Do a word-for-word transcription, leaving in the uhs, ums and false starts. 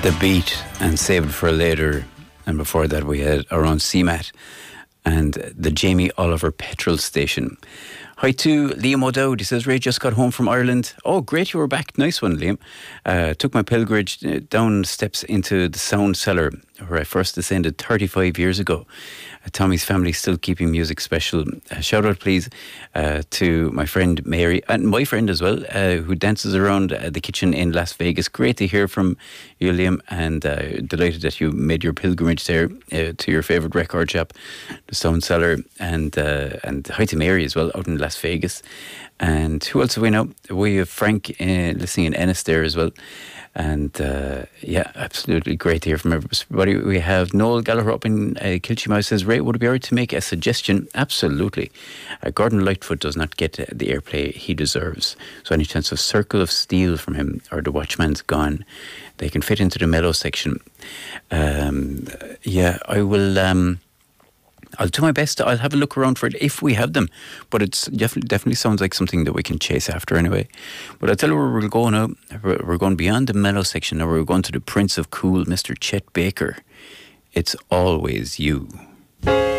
The Beat and Save It For Later, and before that we had our own C MAT and the Jamie Oliver petrol station. Hi to Liam O'Dowd. He says, Ray, just got home from Ireland. Oh, great, you were back. Nice one, Liam. Uh, took my pilgrimage uh, down steps into the Sound Cellar, where I first descended thirty-five years ago. Uh, Tommy's family still keeping music special. Uh, shout out, please, uh, to my friend Mary, and my friend as well, uh, who dances around uh, the kitchen in Las Vegas. Great to hear from you, Liam, and uh, delighted that you made your pilgrimage there uh, to your favourite record shop, the Sound Cellar. And, uh, and hi to Mary as well, out in Las Vegas. And who else do we know? We have Frank uh, listening in Ennis there as well. And uh, yeah, absolutely great to hear from everybody. We have Noel Gallagher up in uh, Kilchimouse says, Ray, would it be alright to make a suggestion? Absolutely. Uh, Gordon Lightfoot does not get uh, the airplay he deserves. So any chance of Circle of Steel from him or The Watchman's Gone, they can fit into the mellow section. Um, yeah, I will... Um, I'll do my best. I'll have a look around for it if we have them. But it's definitely definitely sounds like something that we can chase after anyway. But I'll tell you where we're going now. We're going beyond the mellow section. Now we're going to the Prince of Cool, Mister Chet Baker. It's Always You.